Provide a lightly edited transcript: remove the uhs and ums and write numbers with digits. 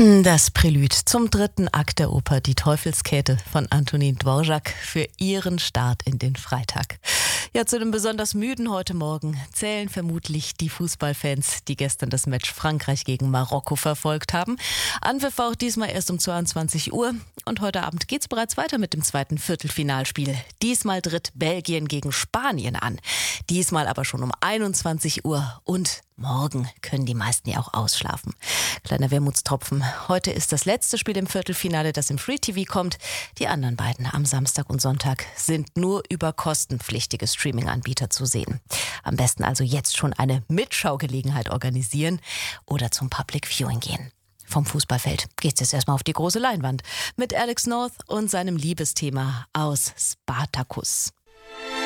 Das Prälude zum dritten Akt der Oper Die Teufelskäthe von Antonin Dvorak für ihren Start in den Freitag. Ja, zu dem besonders müden heute Morgen zählen vermutlich die Fußballfans, die gestern das Match Frankreich gegen Marokko verfolgt haben. Anpfiff auch diesmal erst um 22 Uhr und heute Abend geht's bereits weiter mit dem zweiten Viertelfinalspiel. Diesmal tritt Belgien gegen Spanien an. Diesmal aber schon um 21 Uhr und morgen können die meisten ja auch ausschlafen. Kleiner Wermutstropfen. Heute ist das letzte Spiel im Viertelfinale, das im Free TV kommt. Die anderen beiden am Samstag und Sonntag sind nur über kostenpflichtige Streaming-Anbieter zu sehen. Am besten also jetzt schon eine Mitschaugelegenheit organisieren oder zum Public Viewing gehen. Vom Fußballfeld geht's jetzt erstmal auf die große Leinwand mit Alex North und seinem Liebesthema aus Spartacus.